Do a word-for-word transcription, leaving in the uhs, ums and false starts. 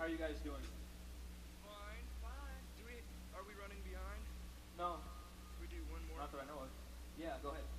are you guys doing? Fine. Fine. Do we? Are we running behind? No, We do one more. not that I know of. Yeah, go ahead.